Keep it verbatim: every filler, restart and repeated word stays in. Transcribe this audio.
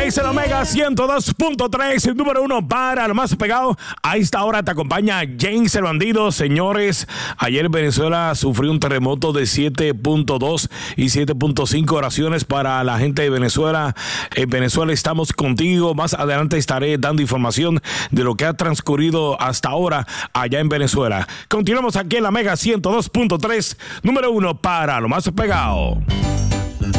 tres en Omega ciento dos punto tres, el número uno para lo más pegado. A esta hora te acompaña James el Bandido. Señores, ayer Venezuela sufrió un terremoto de siete punto dos y siete punto cinco. Oraciones para la gente de Venezuela. En Venezuela estamos contigo. Más adelante estaré dando información de lo que ha transcurrido hasta ahora allá en Venezuela. Continuamos aquí en la Mega ciento dos punto tres, número uno para lo más pegado.